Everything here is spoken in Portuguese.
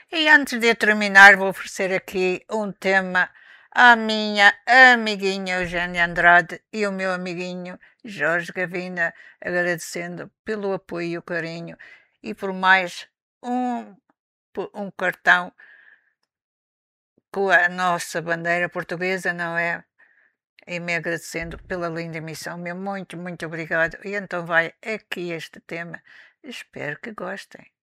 E antes de eu terminar, vou oferecer aqui um tema à minha amiguinha Eugénia Andrade e o meu amiguinho Jorge Gavina, agradecendo pelo apoio e o carinho e por mais um, um cartão com a nossa bandeira portuguesa, não é? E me agradecendo pela linda emissão. Meu muito, muito obrigado. E então vai aqui este tema. Espero que gostem.